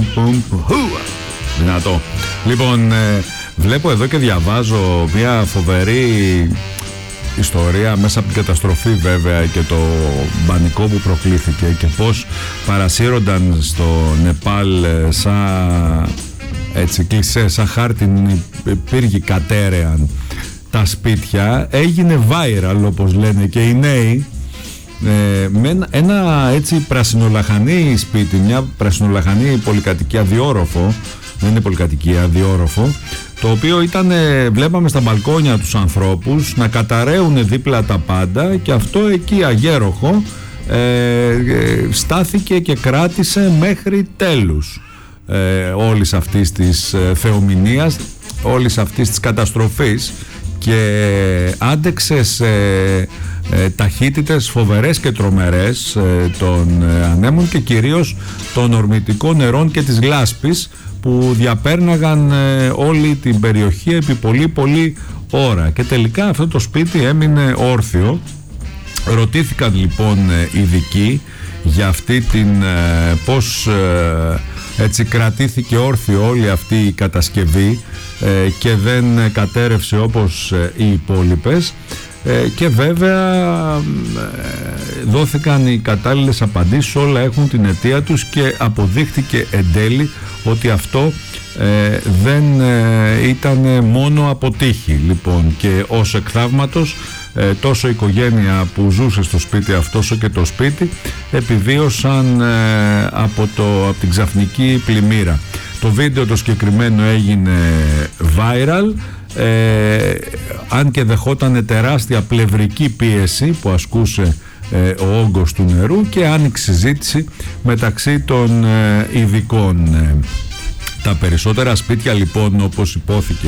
Δυνατό. Λοιπόν, βλέπω εδώ και διαβάζω μια φοβερή ιστορία μέσα από την καταστροφή βέβαια και το πανικό που προκλήθηκε και πως παρασύρονταν στο Νεπάλ σαν έτσι κλισέ, σαν χάρτινη πύργη κατέρεαν τα σπίτια. Έγινε viral όπως λένε και οι νέοι, με ένα έτσι πρασινολαχανή σπίτι, μια πρασινολαχανή πολυκατοικία διόροφο, δεν είναι πολυκατοικία, διόροφο, το οποίο ήταν, βλέπαμε στα μπαλκόνια τους ανθρώπους να καταραίουν δίπλα τα πάντα και αυτό εκεί αγέροχο στάθηκε και κράτησε μέχρι τέλους όλης αυτής της θεομηνίας, όλης αυτής της καταστροφής και άντεξε σε ταχύτητες φοβερές και τρομερές των ανέμων και κυρίως των ορμητικών νερών και της λάσπης που διαπέρναγαν όλη την περιοχή επί πολύ ώρα και τελικά αυτό το σπίτι έμεινε όρθιο. Ρωτήθηκαν λοιπόν ειδικοί για αυτή την πως έτσι κρατήθηκε όρθιο όλη αυτή η κατασκευή και δεν κατέρευσε όπως οι υπόλοιπες και βέβαια δόθηκαν οι κατάλληλες απαντήσεις, όλα έχουν την αιτία τους και αποδείχθηκε εν τέλει ότι αυτό δεν ήταν μόνο από τύχη. Λοιπόν, και ως εκ θαύματος τόσο η οικογένεια που ζούσε στο σπίτι αυτό όσο και το σπίτι επιβίωσαν από την ξαφνική πλημμύρα. Το βίντεο το συγκεκριμένο έγινε viral, αν και δεχόταν τεράστια πλευρική πίεση που ασκούσε ο όγκος του νερού και άνοιξε συζήτηση μεταξύ των ειδικών. Τα περισσότερα σπίτια λοιπόν, όπως υπόθηκε,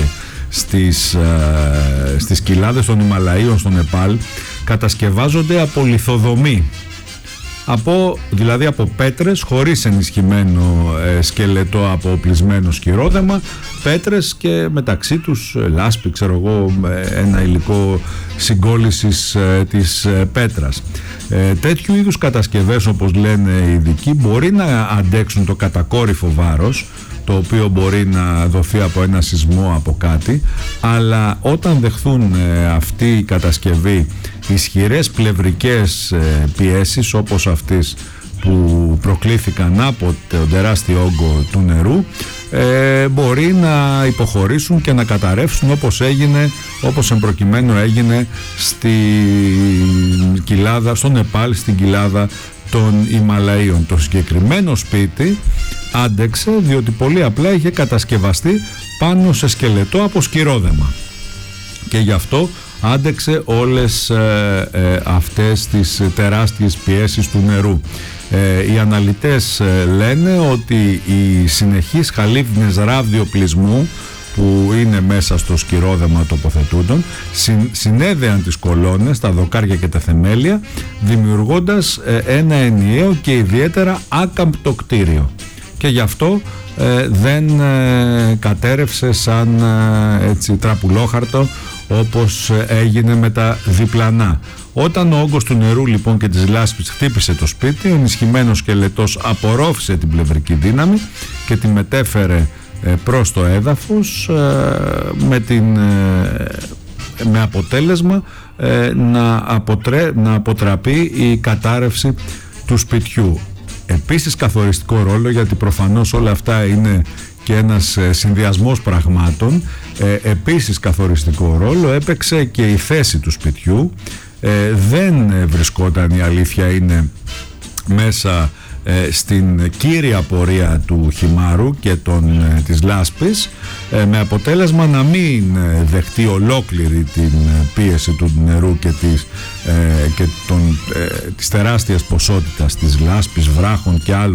στις κοιλάδες των Ιμαλαίων στο Νεπάλ κατασκευάζονται από λιθοδομή, δηλαδή από πέτρες χωρίς ενισχυμένο σκελετό από οπλισμένο σκυρόδεμα, πέτρες και μεταξύ τους λάσπη, ξέρω εγώ, ένα υλικό συγκόλλησης της πέτρας. Τέτοιου είδους κατασκευές, όπως λένε οι ειδικοί, μπορεί να αντέξουν το κατακόρυφο βάρος το οποίο μπορεί να δοθεί από ένα σεισμό, από κάτι, αλλά όταν δεχθούν αυτή η κατασκευή ισχυρές πλευρικές πιέσεις όπως αυτής που προκλήθηκαν από τον τεράστιο όγκο του νερού, μπορεί να υποχωρήσουν και να καταρρεύσουν όπως εμπροκειμένου έγινε στην κοιλάδα, στο Νεπάλ, στην κοιλάδα των Ιμαλαίων. Το συγκεκριμένο σπίτι άντεξε διότι πολύ απλά είχε κατασκευαστεί πάνω σε σκελετό από σκυρόδεμα και γι' αυτό άντεξε όλες αυτές τις τεράστιες πιέσεις του νερού. Οι αναλυτές λένε ότι οι συνεχείς χαλίβδινες ραδιοπλισμού που είναι μέσα στο σκυρόδεμα τοποθετούντων συνέδεαν τις κολόνες, τα δοκάρια και τα θεμέλια, δημιουργώντας ένα ενιαίο και ιδιαίτερα άκαμπτο κτίριο και γι' αυτό δεν κατέρευσε σαν έτσι τραπουλόχαρτο όπως έγινε με τα διπλανά. Όταν ο όγκος του νερού λοιπόν και της λάσπης χτύπησε το σπίτι, ο ενισχυμένος σκελετός απορρόφησε την πλευρική δύναμη και τη μετέφερε προς το έδαφος με αποτέλεσμα να αποτραπεί η κατάρρευση του σπιτιού. Επίσης καθοριστικό ρόλο, γιατί προφανώς όλα αυτά είναι και ένας συνδυασμός πραγμάτων, επίσης καθοριστικό ρόλο έπαιξε και η θέση του σπιτιού. Δεν βρισκόταν, η αλήθεια είναι, μέσα στην κύρια πορεία του χυμάρου και της λάσπης, με αποτέλεσμα να μην δεχτεί ολόκληρη την πίεση του νερού και της τεράστιας ποσότητας της λάσπης, βράχων και άλλων